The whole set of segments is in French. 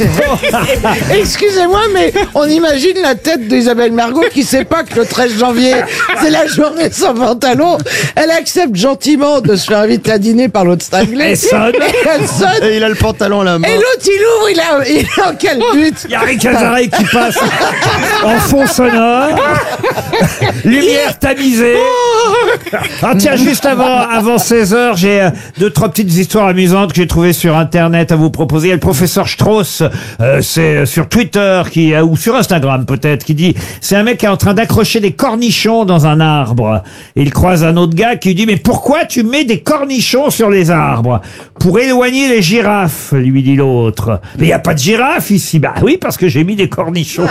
Excusez-moi, mais on imagine la tête d'Isabelle Mergo qui sait pas que le 13 janvier, c'est la journée sans pantalon. Elle accepte gentiment de se faire inviter à dîner par l'autre cinglé. Elle sonne. Elle sonne. Et il a le pantalon à la main. Et l'autre, il ouvre, il est en quel but? Il y a Rick Azaray qui passe en fond sonore. Lumière tamisée. Ah tiens, juste avant 16h, j'ai 2-3 petites histoires amusantes que j'ai trouvées sur Internet à vous proposer. Il y a le professeur Strauss, c'est sur Twitter ou sur Instagram peut-être, qui dit c'est un mec qui est en train d'accrocher des cornichons dans un arbre. Et il croise un autre gars qui lui dit mais pourquoi tu mets des cornichons sur les arbres? Pour éloigner les girafes, lui dit l'autre. Mais il n'y a pas de girafes ici. Bah oui, parce que j'ai mis des cornichons.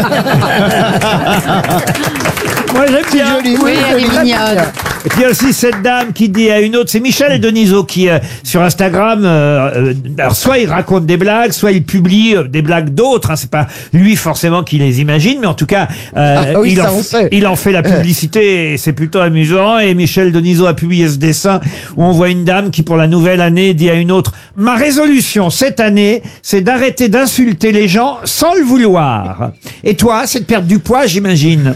Moi j'aime bien. Joli. Oui, elle est mignonne. Et puis il y a aussi cette dame qui dit à une autre, c'est Michel Denisot qui sur Instagram, alors soit il raconte des blagues, soit il publie des blagues d'autres. Hein, c'est pas lui forcément qui les imagine, mais en tout cas oui, ça, on sait. il en fait la publicité et c'est plutôt amusant. Et Michel Denisot a publié ce dessin où on voit une dame qui pour la nouvelle année dit à une autre, ma résolution cette année, c'est d'arrêter d'insulter les gens sans le vouloir. Et toi, c'est de perdre du poids, j'imagine.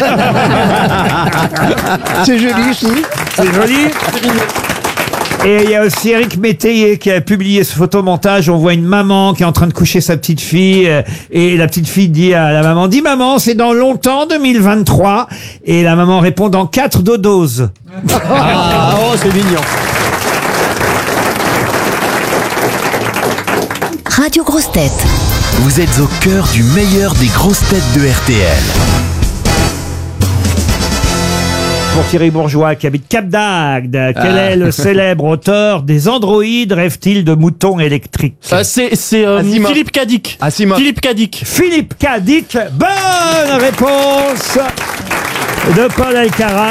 C'est joli aussi. C'est joli. Et il y a aussi Éric Métayer qui a publié ce photomontage. On voit une maman qui est en train de coucher sa petite fille. Et la petite fille dit à la maman, dis maman, c'est dans longtemps, 2023. Et la maman répond, dans 4 dodoses. Ah, oh, c'est mignon. Radio Grosses Têtes. Vous êtes au cœur du meilleur des grosses têtes de RTL. Pour Thierry Bourgeois qui habite Cap d'Agde, quel est le célèbre auteur des androïdes rêve-t-il de moutons électriques? C'est Asimov. Philippe Cadic. Asimov. Philippe Cadic. Philippe Cadic, bonne réponse de Paul Alcarat.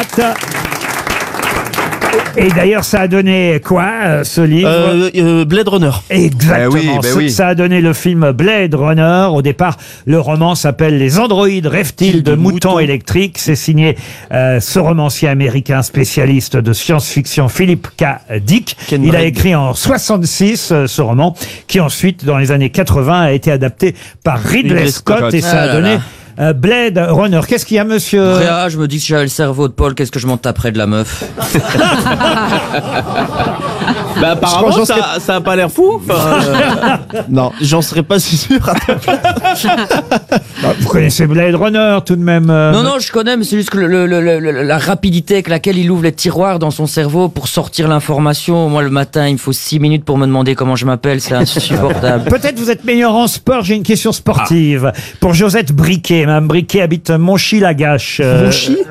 Et d'ailleurs, ça a donné quoi, ce livre? Blade Runner. Exactement. oui. Ça a donné le film Blade Runner. Au départ, le roman s'appelle Les androïdes rêvent-ils de moutons électriques. C'est signé ce romancier américain spécialiste de science-fiction Philippe K. Dick. Ken Il a Bragg. écrit en 66 ce roman qui ensuite, dans les années 80, a été adapté par Ridley Scott et ça a donné Blade Runner. Qu'est-ce qu'il y a, monsieur? Réa, je me dis que si j'avais le cerveau de Paul, qu'est-ce que je m'en taperais de la meuf? Bah apparemment ça a pas l'air fou. Enfin, Non, j'en serais pas si sûr. Vous connaissez Blade Runner tout de même? Non, je connais, mais c'est juste que la rapidité avec laquelle il ouvre les tiroirs dans son cerveau pour sortir l'information. Moi, le matin, il me faut 6 minutes pour me demander comment je m'appelle. C'est insupportable. Peut-être vous êtes meilleur en sport. J'ai une question sportive pour Josette Briquet. Mme Briquet habite Monchy-Lagache. Monchy